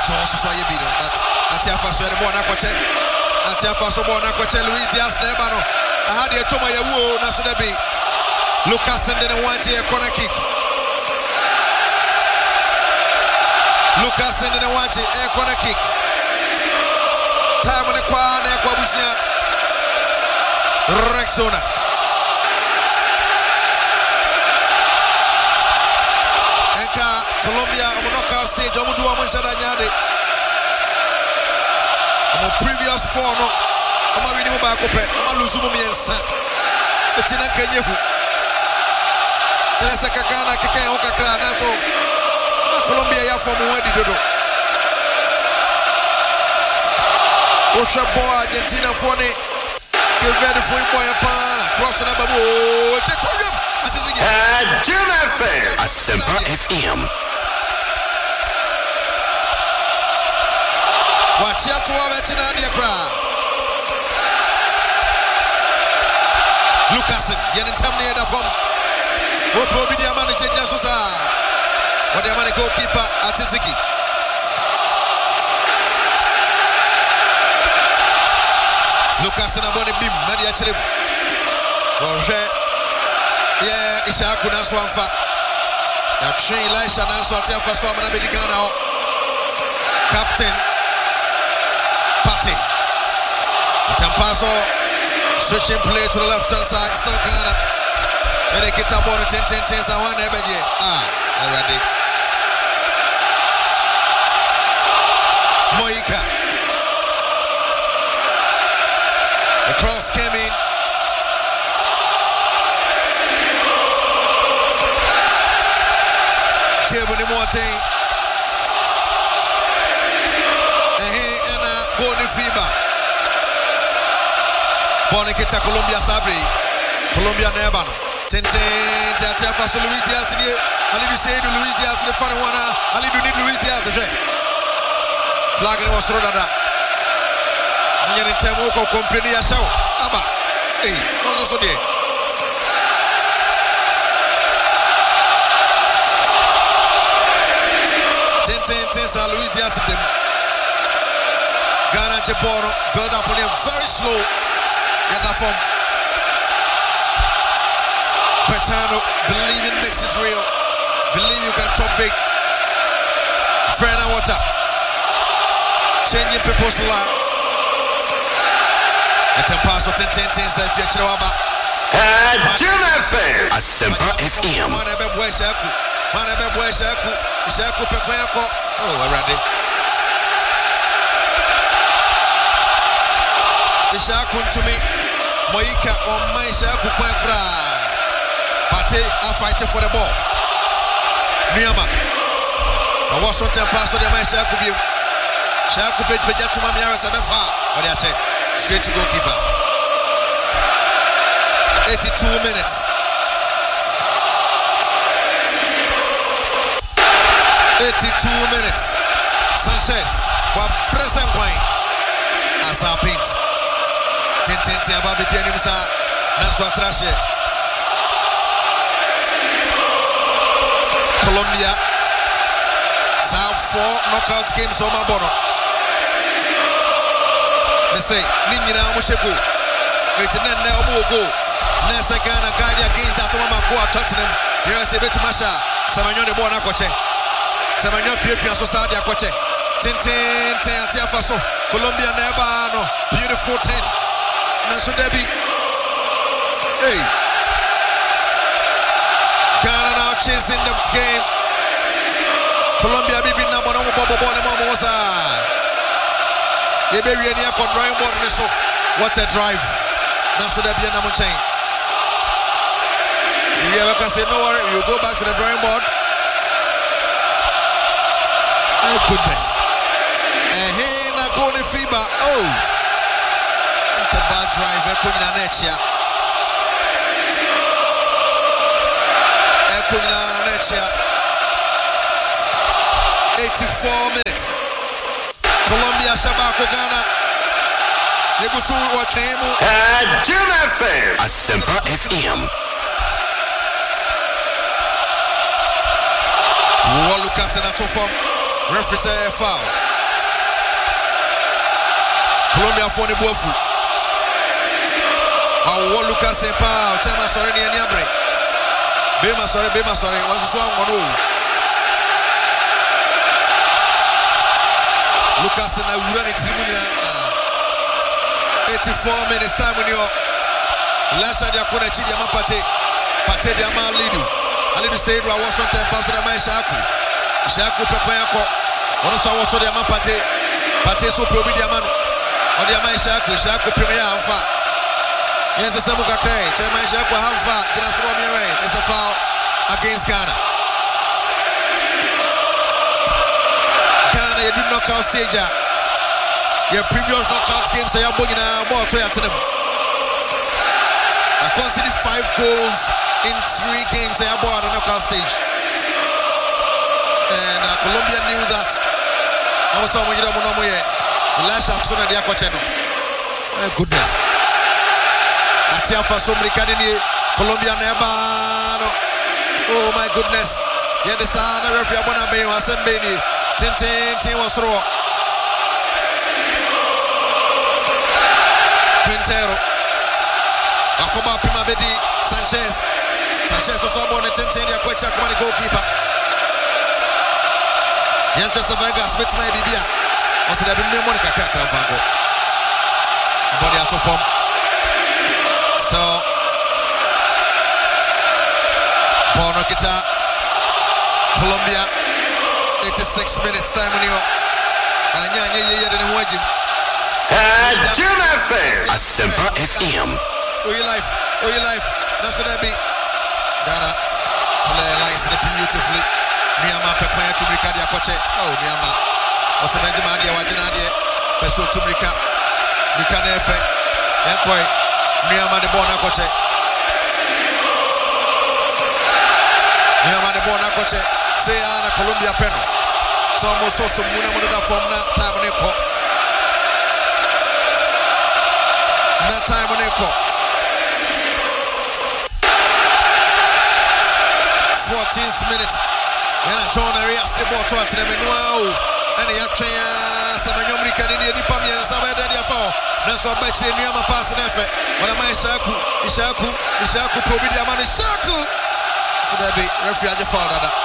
also so you beat him. But Atiafa so the ball na kwache. Atiafa so ball na kwache. Luis Diaz na eba no. Ahadi etoma ye wo na so de be. Lucas and then one a corner kick. Lucas and then one a corner kick. Time on the corner, Kwabusia Rexona. Enka Colombia on the knockout stage. I'm do a Manshadanyade. I'm a previous four. No, I'm a winning back up. I'm a losing me and son. It's in a Kenya. Nasa kakana keke on kakra naso na Colombia ya form wedi dodo Osha boy Argentina fone ke very for boy pa cross na babu take him atizigi Jim FM Asempa FM wachia tuwa wetina dia kra Lucas yentamne da form Opo bi dia manu cheche so sa. What dia manu goalkeeper Atiziki. Lucas na boni bim madi achire. Bonje. Yeah, Ishaku na so amfa. Na train Elisha na so atia so amana be Ghana ho. Captain Party. Tampaso switching play to the left hand side still Ghana. When they get a ball, 10 someone ebeje. Already. Moika. The cross came in. Kevin the Monte. And he and a golden fever. Bonekita Colombia Sabri. Colombia Nebano. Atiafa so Luis Diaz here. Ali du say Luis Diaz the fan one. Ali du need Luis Diaz je. Flag was rodada. Nanya ni time ko company ya show. Aba. Eh, no so dey. Ten Luis Diaz them. Ghana Jeboro build up on him very slow. Get that form. Petano, believe it makes it real. Believe you can chop big. Frena water. Changing people's life. And pass what 10 say future waba. Jim FM Asempa FM. Mana be boy shaku. Mana be boy shaku. Shaku pe kwa yako. Oh, already. Shaku to me. Moika on my shaku kwa kra. Pate are fighting for the ball. Niama. I was on the pass of the man Shakubi. Shakubi to Mamia Sabefa. What do you straight to goalkeeper. 82 minutes. 82 minutes. Sanchez. Wa present point. As our paint. Tintin Ababi Jenimsa. Naswa Trashe. Colombia have 4 knockout games on my bono. They say, Nina Mushego. It's an end now go. Nessa Ghana guide against that one go at Tottenham. Here I say, Bet Masha, Samanyon de Bonacoche. Samanyon Pia Society Acoche. Tintin, Tiafaso, Colombia Nebano, beautiful 10. Nasu Debbie. Hey. Ghana now chasing the game. Colombia bibi na bono bobo bono mamosa. Yebe we ni akọ drawing board ni so. What a drive. Na so da bia na mo chain. You ever can say no worry, you go back to the drawing board. Oh goodness. Hey na go ni FIBA. Oh. What a bad drive. Eko ni na nechia. Next 84 minutes. Colombia Shabako Ghana. Yegusu Watemu. Jim FM Asempa FM. Lucas and Atofam. Referee say foul. Colombia for the Bofu. Our Lucas Sepa, Chama Sorry, and Yabre. Bema sorry, was one one. Lucas and I run it 84 minutes time when you're Lasha Diakona Chidiama Pate Diama Lidu. Alidu said, I was on time pass to the Shaku. Shaku Pepayako. One of our Sodiama Pate so probi Diamano. On the Shaku, Shaku Premier Alpha. Yes, the Samuka Cray, Chairman Shaku Hamfa, General Mire, is a foul against Ghana. Ghana, you did knockout stage. Your previous knockout games, I am bringing a more to them. I conceded 5 goals in 3 games. I am at the knockout stage. And Colombia knew that. I was someone you don't know where. The last shot on the Aquacheno. My goodness. Atia for somebody Canini, Colombia Nebano. Oh my goodness. Yeah, the son of referee Bonabe was Beni. Tintin was raw. Quintero. Akoba Pimabedi Sanchez was about 10 ya kwecha kama ni goalkeeper. Yanchesa Vegas bit my bibia. Ose da bi mmemo ka kra kra vango. Body out of form. Still Bono kita Colombia 86 minutes time when you anya ye de nwajim. Jim FM Asempa FM. Oh your life. That's what that be. Ghana play lines beautifully. Niama Pepaya to Mika dia koche. Oh Niama. Osebenjima dia wajina dia. Peso to Mika. Mika nefe. Yankoi. Niama de bona koche. Niama de bona koche. Say na Colombia peno. So almost so muna da form na time ne ko. Na time ne ko. 14th minute. When I John Arias the ball to them and wow. And the Yakaya Samanyomri can in the Pamian Sama Daniafo. That's what makes the Niama pass an effort. But am I Ishaku, Probidiaman Ishaku. So there be referee foul that.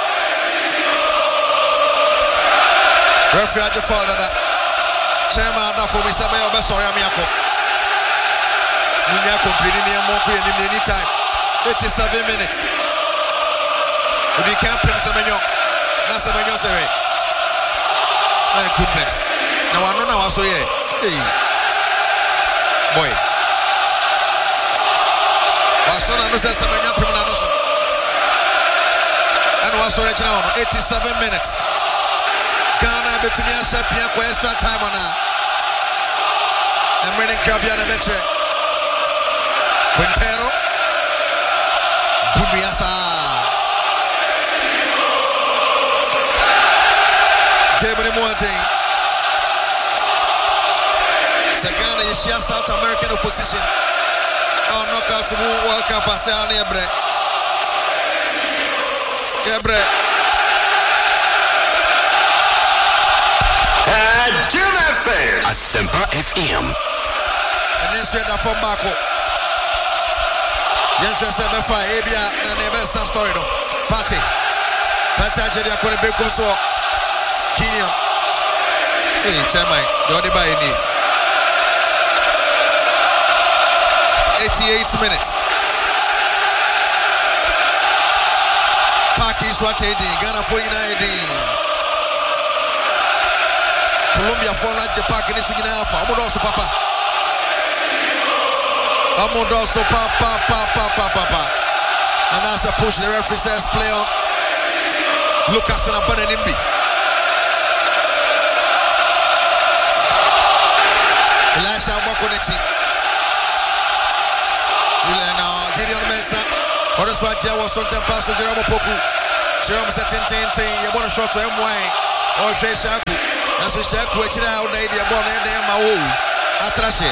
Referee foul that. Chairman for me Sabaya Bessoria Miako. Munyako Pidinia Moku in any time. 87 minutes. We can't pay Samanyo. That's Samanyo say. My goodness. Now I know now so hey. Boy. Wasona no say Samanyo pay na no so. And was already now 87 minutes. Ghana betumi a pia kwa extra time on her. And winning Krabia na betre. Quintero. Bumiasa. Game any more thing. Sagana is South American opposition. Oh, knockout to World Cup. I say on Ebre. Jim FM Asempa FM. And then straight up from Bako. Yentra Sebefa, Abia, and the best story. Party. Pataja, I couldn't be so. Kenyon. Hey, Chairman, don't buy any. 88 minutes. Parky Swatedi, Ghana 49. Colombia for Laje Park in this week now. Amodoso Papa. And as a push, the referee says play on. Lucas and Abanimbi. Elisha Mokonechi. Now, Gideon Mensah. What is what was something past Jerome Poku. Jerome said, you want to shot to MY or Shay Shaku. That's what Shaku, which is out there, the born in there, my own. Atrashe.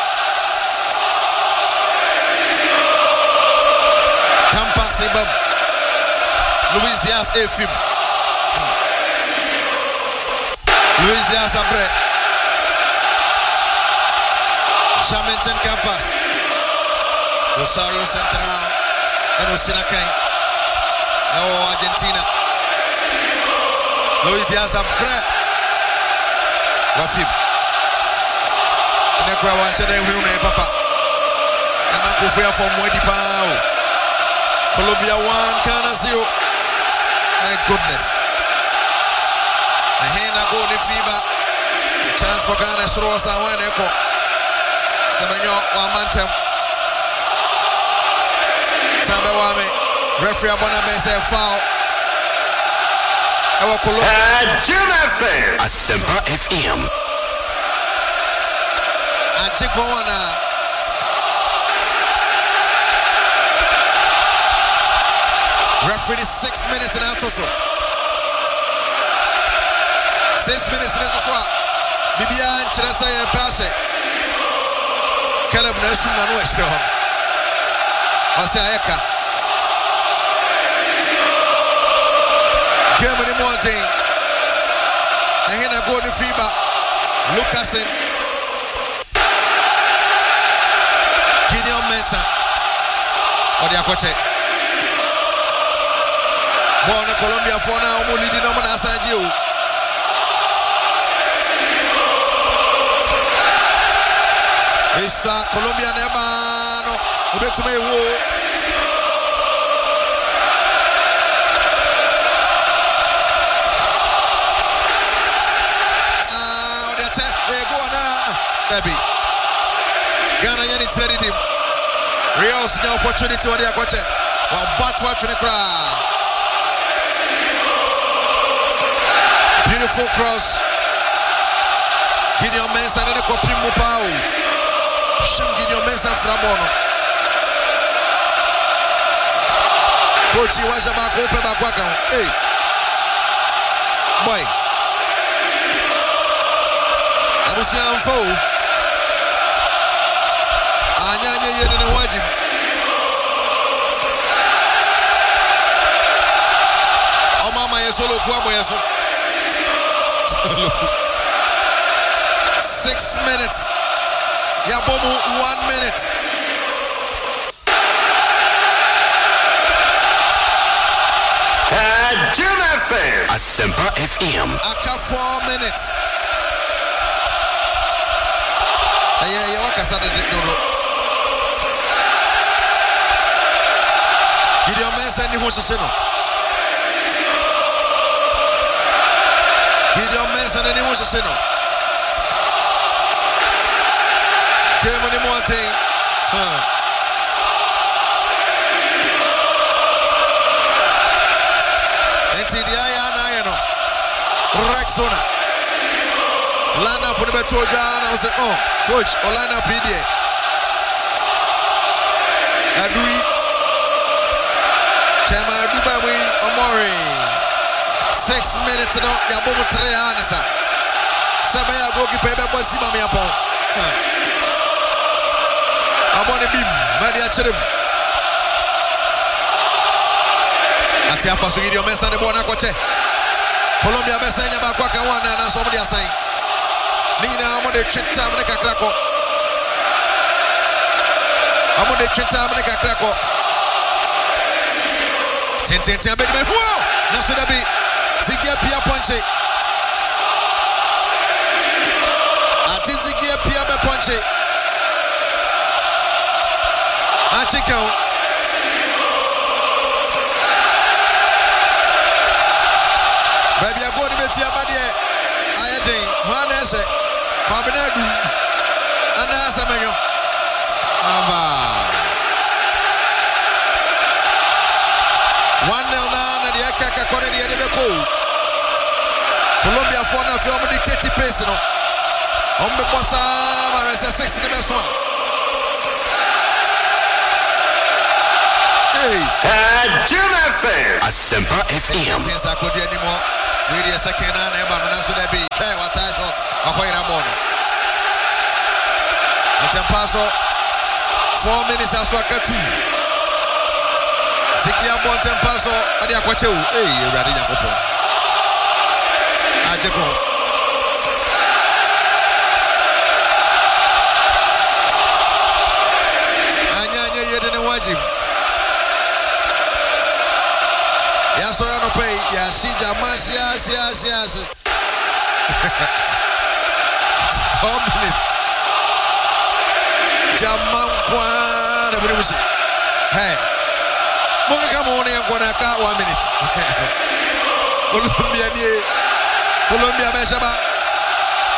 Tampa Sibab. Luis Diaz Efim. Luis Diaz Abre. Charmenton campus. Rosario Central and Osinakai. Argentina. Luis Diaz Abre. Wafim. Nekra wa shede hunu papa. Ama kofia for Mwedi Pao. Colombia 1, Ghana 0. My goodness. Ahena go ni FIBA. Chance for Ghana throw us one echo. Semenyo wa Mantem. Sambe Wame. Referee Abona say foul. Jim FM. Asempa FM. Achikwana. Referee 6 minutes and out so. 6 minutes and out so. Bibian Chirasa and Pashe. Caleb Nelson and West. Osayaka. Germany Mountain. And here I go to FIBA. Lucasen. Gideon Mensah. Odiakoche. Born in Colombia for now, only leading on Asaji. It's Colombia never no. Bet to me war. They go on. Debbie. Ghana Yannick ready him. Real's no opportunity on their coach. Well, but watching the crowd. Beautiful cross. Gideon Mensah and the copy Mupao. Gideon Mensah Frabono. Coach Iwajaba Kope Bakwaka. Hey. Boy. Abusian Fo. Anyanya Yedin Wajib. Omama Yesolo Kwabo Yeso. 6 minutes. Yabomu 1 minute. Jim FM. Asempa FM. Aka 4 minutes. Yeah, wakasa de dodo. Gideon Mensah ni ho hyehyɛ no. Gideon Mensah ni ho hyehyɛ no. Germany Mountain. NTDI na no. Rexona. Line up on the beto John. I say, oh, coach, or line up here. Adui. Chema Dubawi Omori. 6 minutes no. Yabomu 3 anisa. Sabaya goalkeeper be bosi mami apo. Abone bim, madi achirem. Atia faso Gideon Mensah de bona koche. Colombia besenya ba kwa kawana na so mo dia san. Nina mo de twita mo de kakrako. Amo de twita mo de kakrako. Tintin abedi me huo. Na so da bi Zigia pia ponche. Ati Zigia pia be ponche. Achikao. Baby I go to be fia badie. Ayedin. Hwana ese. Fabenadu. Ana samenyo. Aba. 1-0 na the Akaka corner the Edebeko. Colombia for na film the 30 pace no. Ombe bossa maresa 6 in the best one. Hey, Jim FM. Asempa FM. Since I could anymore. Really a second and eba no na so dey be. Try what I shot. Akoira bono. Atempaso 4 minutes aswaka 2. Sikia bon tempaso ade akwachewu. Eh, Ewurade Yakobon. Ajeko. Wajib. Yasora no pay. Yasija Masi. 4 minutes. Jaman kwa na burimusi. Hey. Munga kama one yankwana ka 1 minute. Colombia beshaba.